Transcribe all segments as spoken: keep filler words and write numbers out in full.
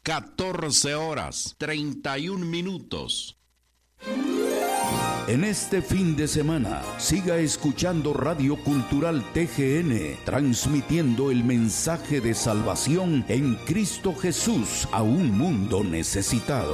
catorce horas, treinta y un minutos. En este fin de semana, siga escuchando Radio Cultural T G N, transmitiendo el mensaje de salvación en Cristo Jesús a un mundo necesitado.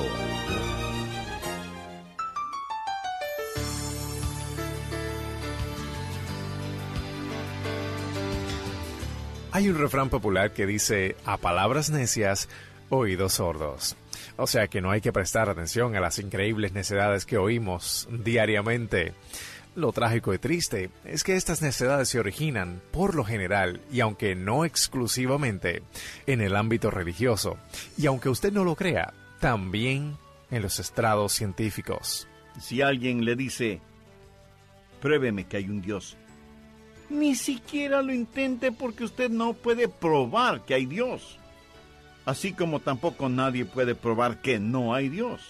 Hay un refrán popular que dice, a palabras necias, oídos sordos. O sea que no hay que prestar atención a las increíbles necedades que oímos diariamente. Lo trágico y triste es que estas necedades se originan, por lo general, y aunque no exclusivamente, en el ámbito religioso. Y aunque usted no lo crea, también en los estrados científicos. Si alguien le dice, pruébeme que hay un Dios, ni siquiera lo intente porque usted no puede probar que hay Dios. Así como tampoco nadie puede probar que no hay Dios.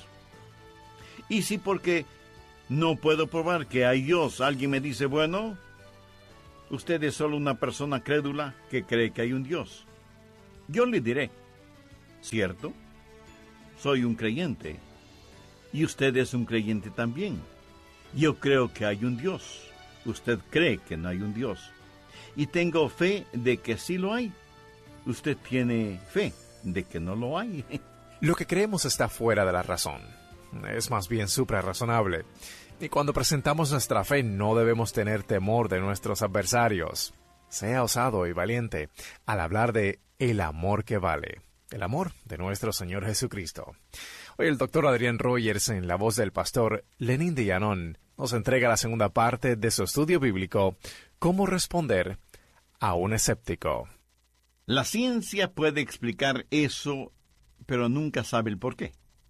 Y si porque no puedo probar que hay Dios, alguien me dice, bueno, usted es solo una persona crédula que cree que hay un Dios. Yo le diré, ¿cierto? Soy un creyente. Y usted es un creyente también. Yo creo que hay un Dios. Usted cree que no hay un Dios. Y tengo fe de que sí lo hay. Usted tiene fe de que no lo hay. Lo que creemos está fuera de la razón. Es más bien suprarrazonable. Y cuando presentamos nuestra fe no debemos tener temor de nuestros adversarios. Sea osado y valiente al hablar de el amor que vale. El amor de nuestro Señor Jesucristo. Hoy el doctor Adrián Rogers, en la voz del pastor Lenín de Llanón, nos entrega la segunda parte de su estudio bíblico, Cómo responder a un escéptico. La ciencia puede explicar eso, pero nunca sabe el por qué.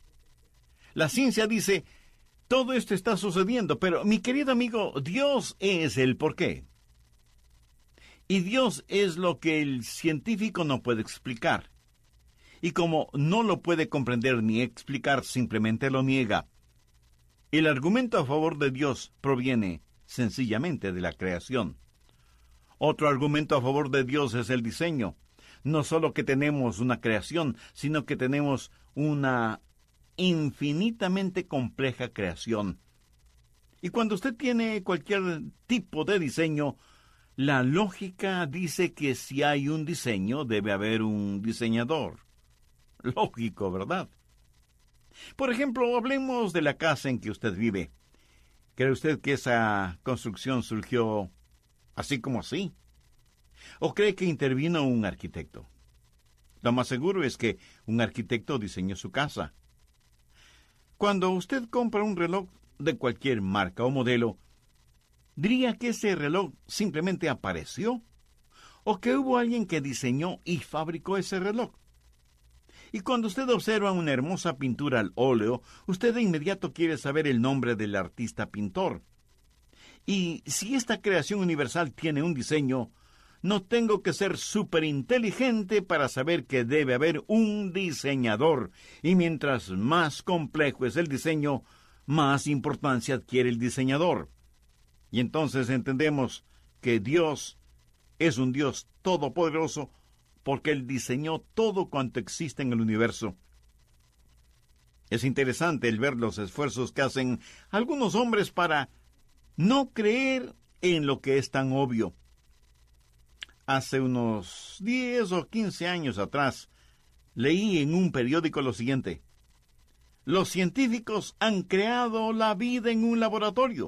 La ciencia dice, todo esto está sucediendo, pero mi querido amigo, Dios es el por qué. Y Dios es lo que el científico no puede explicar. Y como no lo puede comprender ni explicar, simplemente lo niega. El argumento a favor de Dios proviene sencillamente de la creación. Otro argumento a favor de Dios es el diseño. No solo que tenemos una creación, sino que tenemos una infinitamente compleja creación. Y cuando usted tiene cualquier tipo de diseño, la lógica dice que si hay un diseño, debe haber un diseñador. Lógico, ¿verdad? Por ejemplo, hablemos de la casa en que usted vive. ¿Cree usted que esa construcción surgió así como así? ¿O cree que intervino un arquitecto? Lo más seguro es que un arquitecto diseñó su casa. Cuando usted compra un reloj de cualquier marca o modelo, ¿diría que ese reloj simplemente apareció? ¿O que hubo alguien que diseñó y fabricó ese reloj? Y cuando usted observa una hermosa pintura al óleo, usted de inmediato quiere saber el nombre del artista pintor. Y si esta creación universal tiene un diseño, no tengo que ser superinteligente para saber que debe haber un diseñador. Y mientras más complejo es el diseño, más importancia adquiere el diseñador. Y entonces entendemos que Dios es un Dios todopoderoso, porque Él diseñó todo cuanto existe en el universo. Es interesante el ver los esfuerzos que hacen algunos hombres para no creer en lo que es tan obvio. Hace unos diez o quince años atrás, leí en un periódico lo siguiente: los científicos han creado la vida en un laboratorio.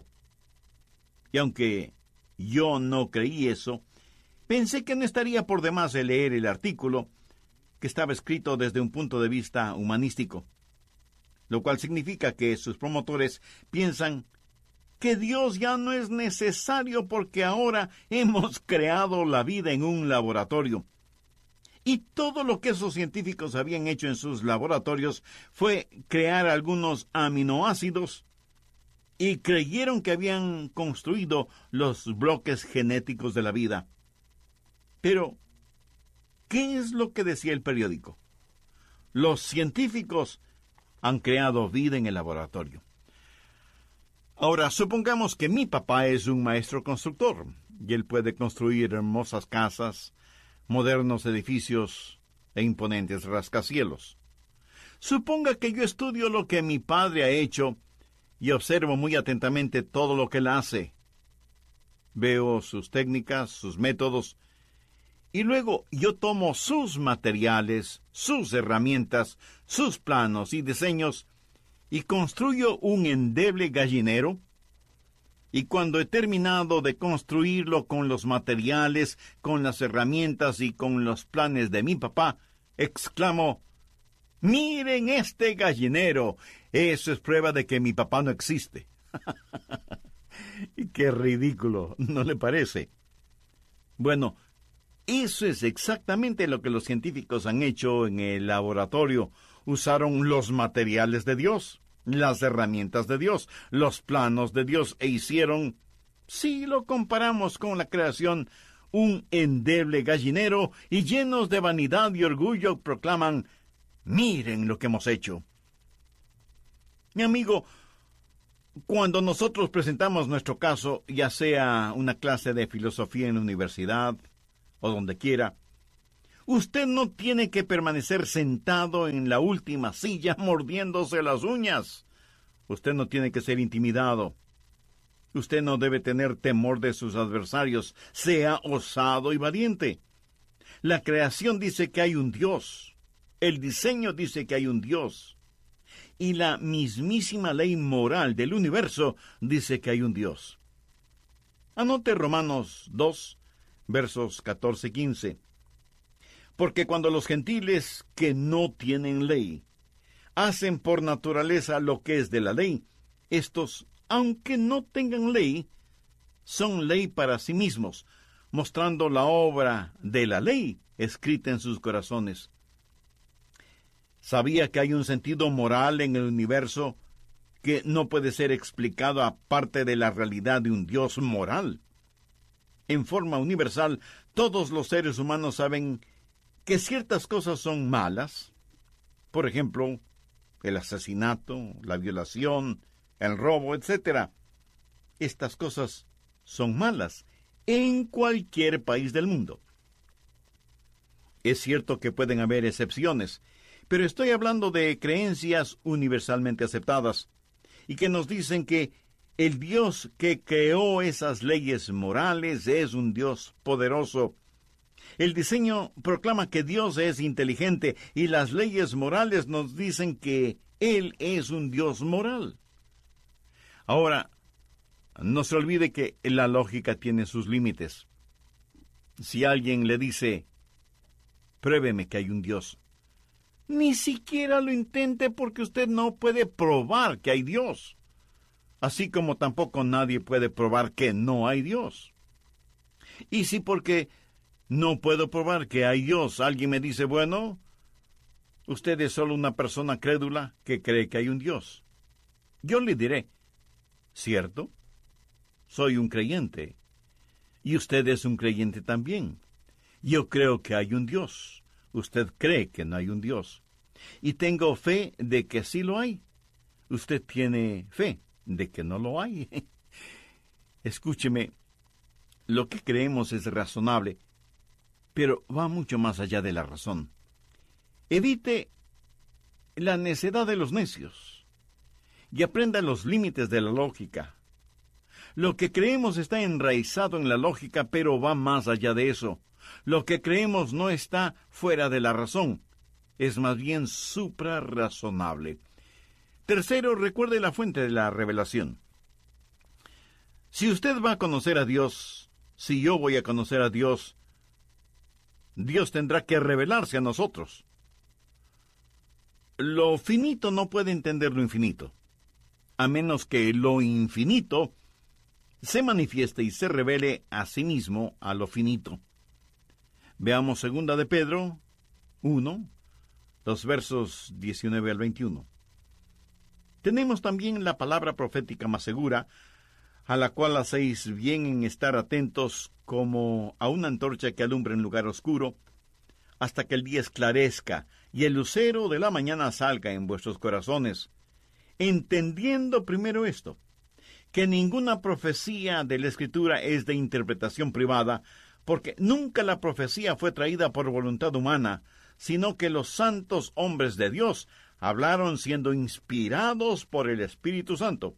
Y aunque yo no creí eso, pensé que no estaría por demás de leer el artículo, que estaba escrito desde un punto de vista humanístico, lo cual significa que sus promotores piensan que Dios ya no es necesario porque ahora hemos creado la vida en un laboratorio. Y todo lo que esos científicos habían hecho en sus laboratorios fue crear algunos aminoácidos y creyeron que habían construido los bloques genéticos de la vida. Pero, ¿qué es lo que decía el periódico? Los científicos han creado vida en el laboratorio. Ahora, supongamos que mi papá es un maestro constructor, y él puede construir hermosas casas, modernos edificios e imponentes rascacielos. Suponga que yo estudio lo que mi padre ha hecho y observo muy atentamente todo lo que él hace. Veo sus técnicas, sus métodos, y luego yo tomo sus materiales, sus herramientas, sus planos y diseños, y construyo un endeble gallinero. Y cuando he terminado de construirlo con los materiales, con las herramientas y con los planes de mi papá, exclamo: ¡miren este gallinero! Eso es prueba de que mi papá no existe. ¡Qué ridículo! ¿No le parece? Bueno, eso es exactamente lo que los científicos han hecho en el laboratorio. Usaron los materiales de Dios, las herramientas de Dios, los planos de Dios, e hicieron, si lo comparamos con la creación, un endeble gallinero, y llenos de vanidad y orgullo proclaman: ¡miren lo que hemos hecho! Mi amigo, cuando nosotros presentamos nuestro caso, ya sea una clase de filosofía en la universidad o donde quiera, usted no tiene que permanecer sentado en la última silla mordiéndose las uñas. Usted no tiene que ser intimidado. Usted no debe tener temor de sus adversarios. Sea osado y valiente. La creación dice que hay un Dios. El diseño dice que hay un Dios. Y la mismísima ley moral del universo dice que hay un Dios. Anote Romanos dos, versos catorce y quince. Porque cuando los gentiles que no tienen ley hacen por naturaleza lo que es de la ley, estos, aunque no tengan ley, son ley para sí mismos, mostrando la obra de la ley escrita en sus corazones. ¿Sabía que hay un sentido moral en el universo que no puede ser explicado aparte de la realidad de un Dios moral? En forma universal, todos los seres humanos saben que ciertas cosas son malas. Por ejemplo, el asesinato, la violación, el robo, etcétera. Estas cosas son malas en cualquier país del mundo. Es cierto que pueden haber excepciones, pero estoy hablando de creencias universalmente aceptadas y que nos dicen que el Dios que creó esas leyes morales es un Dios poderoso. El diseño proclama que Dios es inteligente y las leyes morales nos dicen que Él es un Dios moral. Ahora, no se olvide que la lógica tiene sus límites. Si alguien le dice: pruébeme que hay un Dios, ni siquiera lo intente, porque usted no puede probar que hay Dios. Así como tampoco nadie puede probar que no hay Dios. Y si porque no puedo probar que hay Dios, alguien me dice: bueno, usted es solo una persona crédula que cree que hay un Dios, yo le diré: ¿cierto? Soy un creyente. Y usted es un creyente también. Yo creo que hay un Dios. Usted cree que no hay un Dios. Y tengo fe de que sí lo hay. Usted tiene fe de que no lo hay. Escúcheme, lo que creemos es razonable, pero va mucho más allá de la razón. Evite la necedad de los necios y aprenda los límites de la lógica. Lo que creemos está enraizado en la lógica, pero va más allá de eso. Lo que creemos no está fuera de la razón, es más bien suprarrazonable. Tercero, recuerde la fuente de la revelación. Si usted va a conocer a Dios, si yo voy a conocer a Dios, Dios tendrá que revelarse a nosotros. Lo finito no puede entender lo infinito, a menos que lo infinito se manifieste y se revele a sí mismo a lo finito. Veamos segunda de Pedro uno, los versos diecinueve al veintiuno. Tenemos también la palabra profética más segura, a la cual hacéis bien en estar atentos como a una antorcha que alumbra en lugar oscuro, hasta que el día esclarezca y el lucero de la mañana salga en vuestros corazones, entendiendo primero esto, que ninguna profecía de la Escritura es de interpretación privada, porque nunca la profecía fue traída por voluntad humana, sino que los santos hombres de Dios hablaron siendo inspirados por el Espíritu Santo.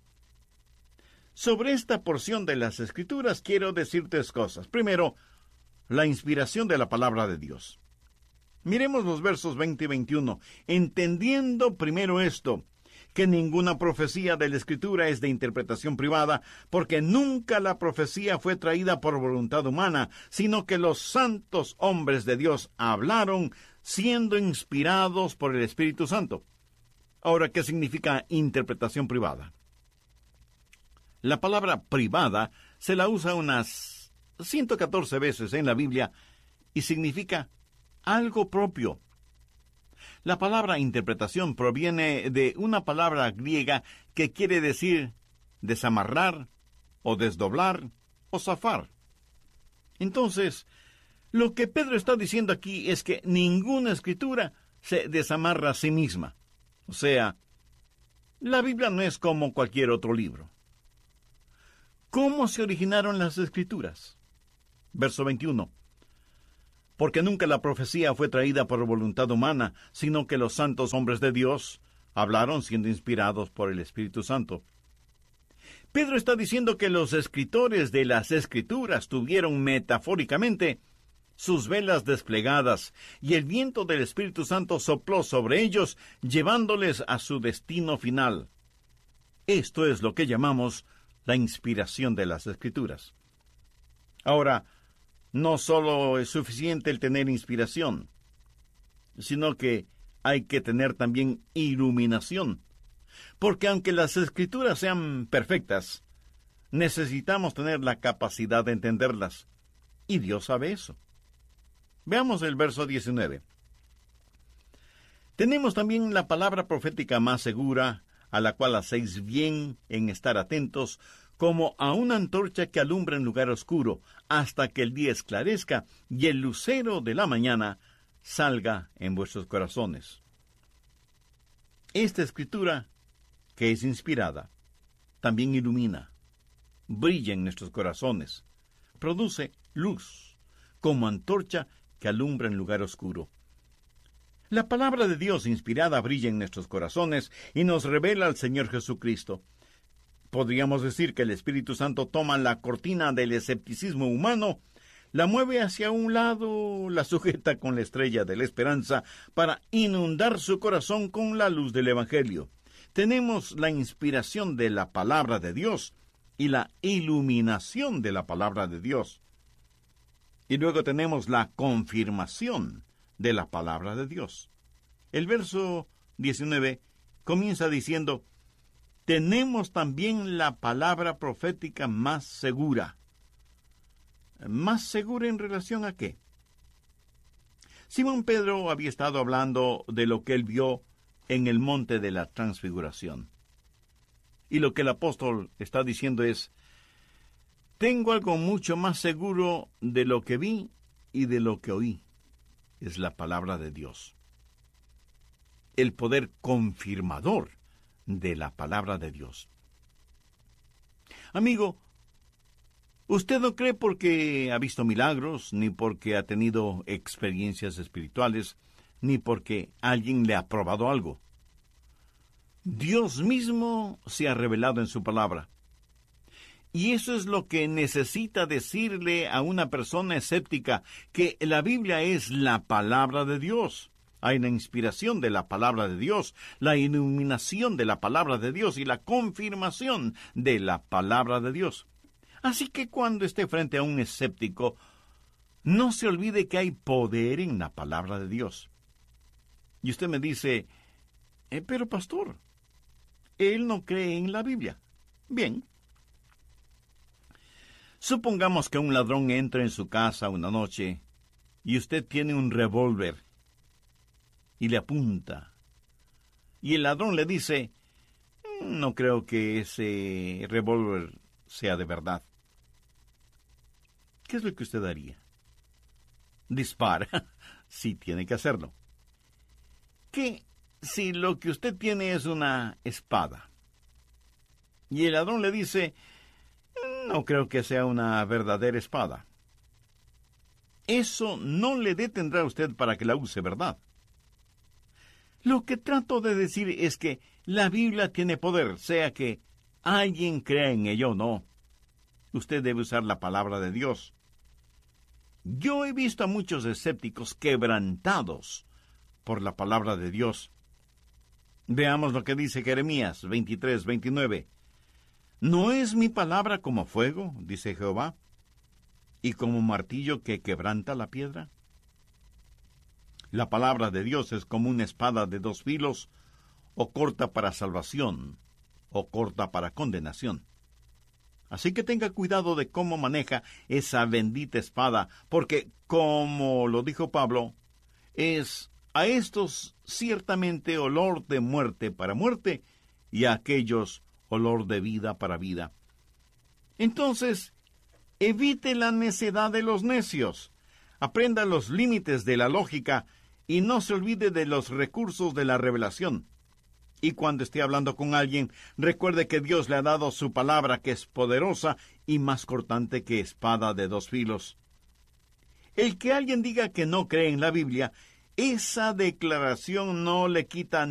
Sobre esta porción de las Escrituras quiero decir tres cosas. Primero, la inspiración de la palabra de Dios. Miremos los versos veinte y veintiuno. Entendiendo primero esto, que ninguna profecía de la Escritura es de interpretación privada, porque nunca la profecía fue traída por voluntad humana, sino que los santos hombres de Dios hablaron siendo inspirados por el Espíritu Santo. Ahora, ¿qué significa interpretación privada? La palabra privada se la usa unas ciento catorce veces en la Biblia y significa algo propio. La palabra interpretación proviene de una palabra griega que quiere decir desamarrar, o desdoblar, o zafar. Entonces, lo que Pedro está diciendo aquí es que ninguna escritura se desamarra a sí misma. O sea, la Biblia no es como cualquier otro libro. ¿Cómo se originaron las Escrituras? Verso veintiuno. Porque nunca la profecía fue traída por voluntad humana, sino que los santos hombres de Dios hablaron siendo inspirados por el Espíritu Santo. Pedro está diciendo que los escritores de las Escrituras tuvieron metafóricamente sus velas desplegadas, y el viento del Espíritu Santo sopló sobre ellos, llevándoles a su destino final. Esto es lo que llamamos la inspiración de las Escrituras. Ahora, no solo es suficiente el tener inspiración, sino que hay que tener también iluminación. Porque aunque las Escrituras sean perfectas, necesitamos tener la capacidad de entenderlas. Y Dios sabe eso. Veamos el verso diecinueve. Tenemos también la palabra profética más segura, a la cual hacéis bien en estar atentos, como a una antorcha que alumbra en lugar oscuro, hasta que el día esclarezca y el lucero de la mañana salga en vuestros corazones. Esta escritura, que es inspirada, también ilumina, brilla en nuestros corazones, produce luz, como antorcha que alumbra en lugar oscuro. La palabra de Dios inspirada brilla en nuestros corazones y nos revela al Señor Jesucristo. Podríamos decir que el Espíritu Santo toma la cortina del escepticismo humano, la mueve hacia un lado, la sujeta con la estrella de la esperanza para inundar su corazón con la luz del Evangelio. Tenemos la inspiración de la palabra de Dios y la iluminación de la palabra de Dios. Y luego tenemos la confirmación de la palabra de Dios. El verso diecinueve comienza diciendo: tenemos también la palabra profética más segura. ¿Más segura en relación a qué? Simón Pedro había estado hablando de lo que él vio en el monte de la transfiguración. Y lo que el apóstol está diciendo es: tengo algo mucho más seguro de lo que vi y de lo que oí. Es la palabra de Dios. El poder confirmador de la palabra de Dios. Amigo, usted no cree porque ha visto milagros, ni porque ha tenido experiencias espirituales, ni porque alguien le ha probado algo. Dios mismo se ha revelado en su palabra. Y eso es lo que necesita decirle a una persona escéptica, que la Biblia es la palabra de Dios. Hay la inspiración de la palabra de Dios, la iluminación de la palabra de Dios y la confirmación de la palabra de Dios. Así que cuando esté frente a un escéptico, no se olvide que hay poder en la palabra de Dios. Y usted me dice: eh, pero pastor, él no cree en la Biblia. Bien. Supongamos que un ladrón entra en su casa una noche y usted tiene un revólver y le apunta. Y el ladrón le dice: no creo que ese revólver sea de verdad. ¿Qué es lo que usted haría? Dispara. Sí, tiene que hacerlo. ¿Qué si lo que usted tiene es una espada? Y el ladrón le dice: no creo que sea una verdadera espada. Eso no le detendrá a usted para que la use, ¿verdad? Lo que trato de decir es que la Biblia tiene poder, sea que alguien crea en ello o no. Usted debe usar la palabra de Dios. Yo he visto a muchos escépticos quebrantados por la palabra de Dios. Veamos lo que dice Jeremías veintitrés, veintinueve. ¿No es mi palabra como fuego, dice Jehová, y como martillo que quebranta la piedra? La palabra de Dios es como una espada de dos filos, o corta para salvación, o corta para condenación. Así que tenga cuidado de cómo maneja esa bendita espada, porque, como lo dijo Pablo, es a estos ciertamente olor de muerte para muerte, y a aquellos olor de vida para vida. Entonces, evite la necedad de los necios, aprenda los límites de la lógica, y no se olvide de los recursos de la revelación. Y cuando esté hablando con alguien, recuerde que Dios le ha dado su palabra, que es poderosa y más cortante que espada de dos filos. El que alguien diga que no cree en la Biblia, esa declaración no le quita